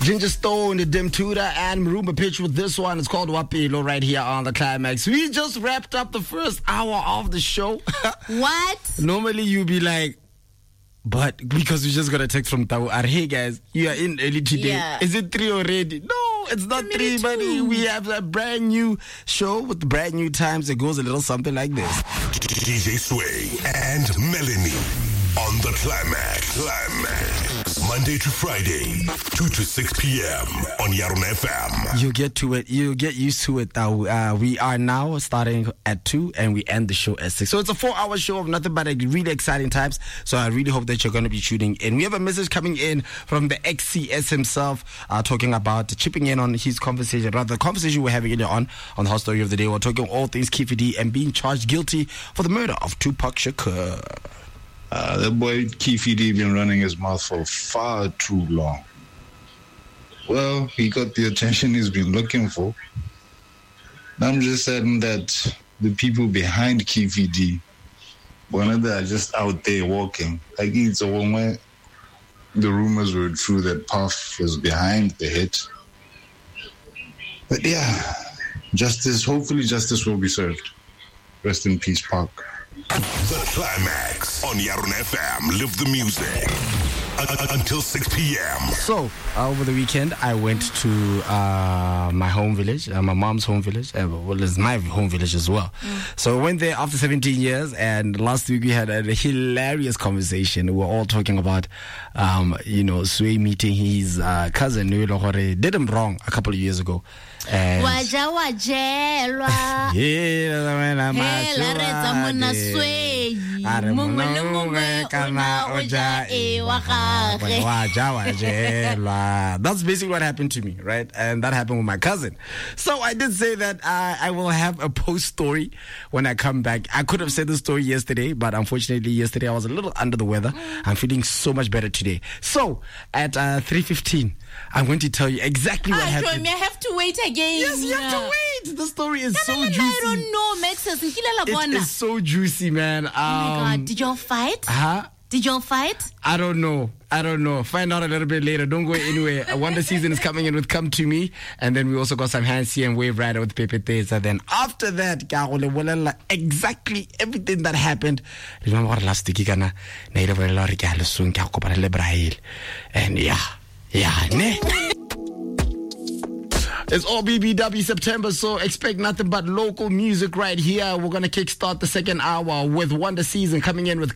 Ginger Stone, Demtuda, and Marumba pitch with this one. It's called Wapilo right here on the Climax. We just wrapped up the first hour of the show. What? Normally you'd be like, but because we just got a text from Tau, hey guys, you are in early today. Yeah. Is it 3 already? No, it's not 3, buddy. We have a brand new show with brand new times. It goes a little something like this. DJ Sway and Melanie on the Climax. Monday to Friday, 2 to 6 p.m. on Yarona FM. You get to it. You get used to it. We are now starting at 2 and we end the show at 6. So it's a 4-hour show of nothing but really exciting times. So I really hope that you're going to be tuning in. We have a message coming in from the XCS himself, talking about chipping in on his conversation, rather the conversation we're having earlier on the Hot Story of the Day. We're talking all things Keffi D and being charged guilty for the murder of Tupac Shakur. The boy Keffi D been running his mouth for far too long. Well, he got the attention he's been looking for. I'm just saying that the people behind Keffi D, one of them are just out there walking. Like it's a woman. The rumors were true that Puff was behind the hit. But yeah, hopefully justice will be served. Rest in peace, Pac. The Climax on Yarona FM. Live the music until 6 p.m. So, over the weekend, I went to my home village, my mom's home village. Well, it's my home village as well. So, I went there after 17 years, and last week we had a hilarious conversation. We were all talking about, Sway meeting his cousin, did him wrong a couple of years ago. And that's basically what happened to me, right? And that happened with my cousin. So I did say that I will have a post story when I come back. I could have said the story yesterday, but unfortunately yesterday I was a little under the weather. I'm feeling so much better today. So at 3:15, I'm going to tell you exactly what happened. I have to wait again. Yes, you have to wait. The story is so juicy. I don't know, Max. It is so juicy, man. Oh my God, did y'all fight? Did y'all fight? I don't know. Find out a little bit later. Don't go anywhere. Wonder Season is coming in with Come To Me. And then we also got some Hansi and Wave Rider with Pepe Teza. Then after that, exactly everything that happened. Remember what last week, and yeah. It's all BBW September, so expect nothing but local music right here. We're going to kickstart the second hour with Wonder Season coming in with